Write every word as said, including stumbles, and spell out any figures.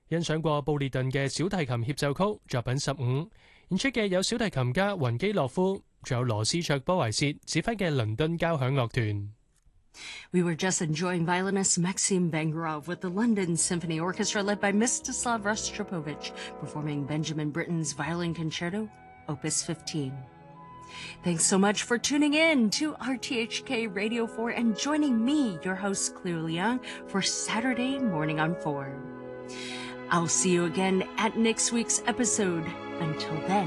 欣賞過布列頓嘅小提琴協奏曲作品十五，演出嘅有小提琴家雲基洛夫，仲有羅斯卓波維切指揮嘅倫敦交響樂團。 We were just enjoying violinist Maxim Vengerov with the London Symphony Orchestra led by Mstislav Rostropovich performing Benjamin Britten's Violin Concerto, Opus fifteen. Thanks so much for tuning in to R T H K Radio four and joining me, your host Claire Liang, for Saturday Morning on four. I'll see you again at next week's episode. Until then,